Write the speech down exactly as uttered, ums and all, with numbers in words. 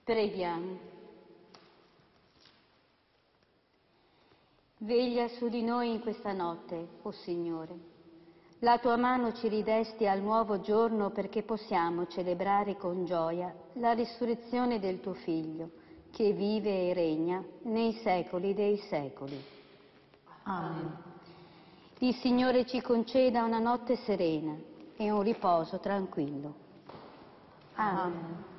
Preghiamo. Veglia su di noi in questa notte, o Signore. La tua mano ci ridesti al nuovo giorno perché possiamo celebrare con gioia la risurrezione del tuo Figlio, che vive e regna nei secoli dei secoli. Amen. Il Signore ci conceda una notte serena e un riposo tranquillo. Amen. Amen.